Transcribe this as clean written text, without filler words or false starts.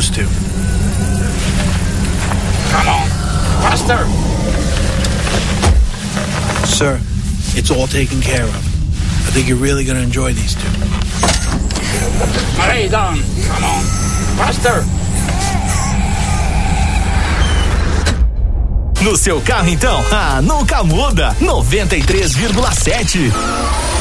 those two. Come on, faster! Sir, it's all taken care of. I think you're really going to enjoy these two. Hurry, Don! Come on, faster! No seu carro então, nunca muda. 93,7.